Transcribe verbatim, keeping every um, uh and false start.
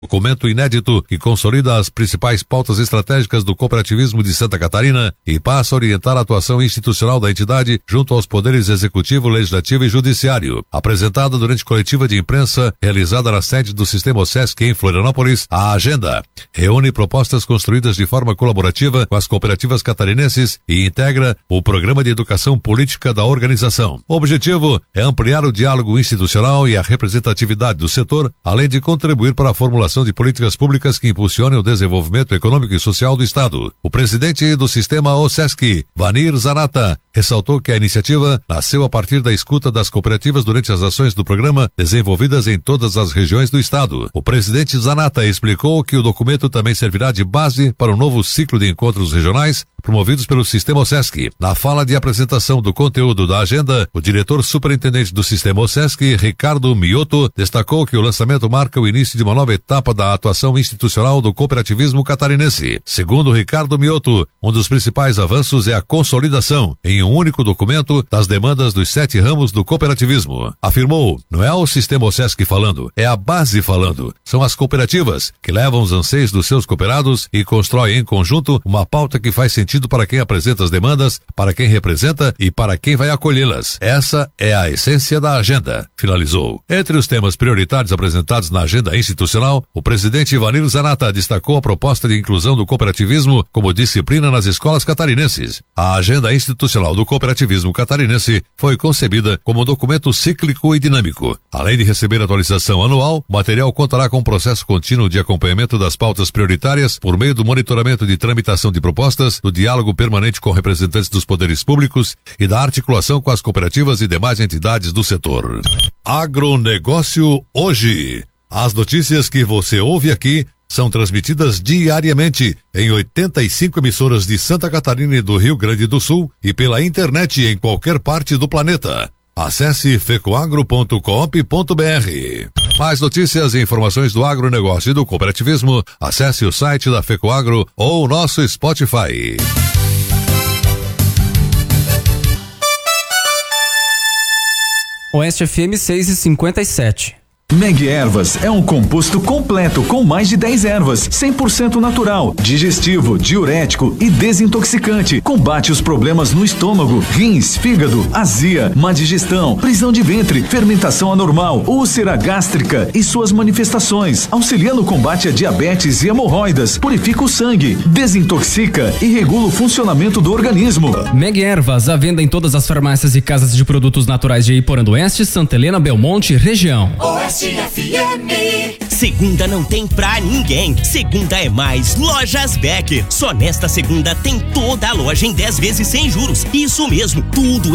Documento inédito que consolida as principais pautas estratégicas do cooperativismo de Santa Catarina e passa a orientar a atuação institucional da entidade junto aos poderes executivo, legislativo e judiciário. Apresentada durante coletiva de imprensa realizada na sede do Sistema OSESC em Florianópolis, a agenda reúne propostas construídas de forma colaborativa com as cooperativas catarinenses e integra o programa de educação política da organização. O objetivo é ampliar o diálogo institucional e a representatividade do setor, além de contribuir para a formulação de políticas públicas que impulsionem o desenvolvimento econômico e social do Estado. O presidente do Sistema OSESC, Vanir Zanata, ressaltou que a iniciativa nasceu a partir da escuta das cooperativas durante as ações do programa desenvolvidas em todas as regiões do Estado. O presidente Zanata explicou que o documento também servirá de base para um novo ciclo de encontros regionais promovidos pelo Sistema OSESC. Na fala de apresentação do conteúdo da agenda, o diretor superintendente do Sistema OSESC, Ricardo Mioto, destacou que o lançamento marca o início de uma nova etapa da atuação institucional do cooperativismo catarinense. Segundo Ricardo Mioto, um dos principais avanços é a consolidação, em um único documento, das demandas dos sete ramos do cooperativismo. Afirmou, não é o Sistema OSESC falando, é a base falando. São as cooperativas que levam os anseios dos seus cooperados e constroem em conjunto uma pauta que faz sentido para quem apresenta as demandas, para quem representa e para quem vai acolhê-las. Essa é a essência da agenda, finalizou. Entre os temas prioritários apresentados na agenda institucional, o presidente Vanir Zanata destacou a proposta de inclusão do cooperativismo como disciplina nas escolas catarinenses. A agenda institucional do cooperativismo catarinense foi concebida como um documento cíclico e dinâmico. Além de receber atualização anual, o material contará com um processo contínuo de acompanhamento das pautas prioritárias por meio do monitoramento de tramitação de propostas, do diálogo permanente com representantes dos poderes públicos e da articulação com as cooperativas e demais entidades do setor. Agronegócio hoje. As notícias que você ouve aqui são transmitidas diariamente em oitenta e cinco emissoras de Santa Catarina e do Rio Grande do Sul e pela internet em qualquer parte do planeta. Acesse fecoagro ponto coop ponto br. Mais notícias e informações do agronegócio e do cooperativismo, acesse o site da Fecoagro ou o nosso Spotify. Oeste F M seis e cinquenta e sete. Meg Ervas é um composto completo com mais de dez ervas, cem por cento natural, digestivo, diurético e desintoxicante. Combate os problemas no estômago, rins, fígado, azia, má digestão, prisão de ventre, fermentação anormal, úlcera gástrica e suas manifestações. Auxilia no combate a diabetes e hemorroidas, purifica o sangue, desintoxica e regula o funcionamento do organismo. Meg Ervas, à venda em todas as farmácias e casas de produtos naturais de Iporã do Oeste, Santa Helena, Belmonte, região. Oeste F M. Segunda não tem pra ninguém. Segunda é mais Lojas Becker. Só nesta segunda tem toda a loja em dez vezes sem juros. Isso mesmo, tudo